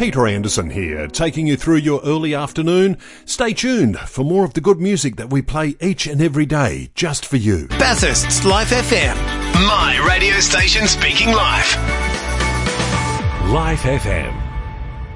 Peter Anderson here, taking you through your early afternoon. Stay tuned for more of the good music that we play each and every day, just for you. Bathurst's Life FM. My radio station speaking live. Life FM.